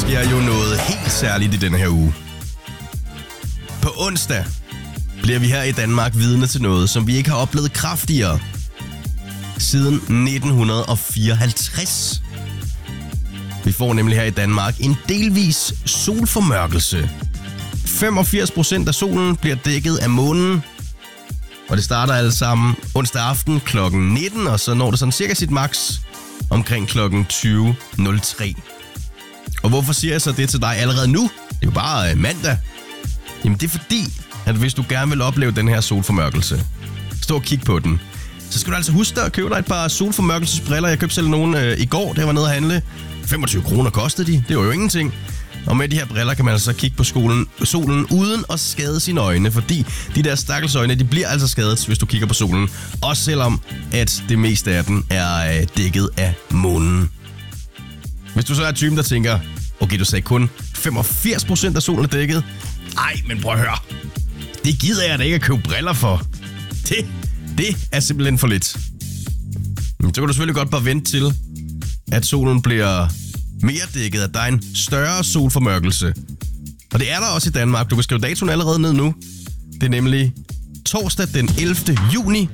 sker jo noget helt særligt i denne her uge. På onsdag bliver vi her i Danmark vidne til noget, som vi ikke har oplevet kraftigere siden 1954. Vi får nemlig her i Danmark en delvis solformørkelse. 85% af solen bliver dækket af månen, og det starter alle sammen onsdag aften kl. 19, og så når det sådan cirka sit max omkring kl. 20.03. Og hvorfor siger jeg så det til dig allerede nu? Det er jo bare mandag. Jamen det er fordi, at hvis du gerne vil opleve den her solformørkelse, stå og kig på den, så skal du altså huske at købe dig et par solformørkelsesbriller. Jeg købte selv nogle i går, da jeg var nede at handle. 25 kroner kostede de, det var jo ingenting. Og med de her briller kan man altså kigge på solen uden at skade sine øjne, fordi de der stakkels øjne, de bliver altså skadet, hvis du kigger på solen. Også selvom, at det meste af den er dækket af månen. Hvis du så er typen, der tænker, okay, du sagde kun 85% af solen er dækket. Ej, men prøv at høre. Det gider jeg da ikke at købe briller for. Det er simpelthen for lidt. Men så kan du selvfølgelig godt bare vente til, at solen bliver mere dækket, at der er en større solformørkelse. Og det er der også i Danmark. Du kan skrive datoen allerede ned nu. Det er nemlig torsdag den 11. juni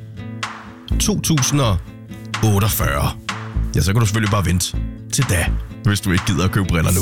2048. Ja, så kan du selvfølgelig bare vente til da, hvis du ikke gider at købe briller nu.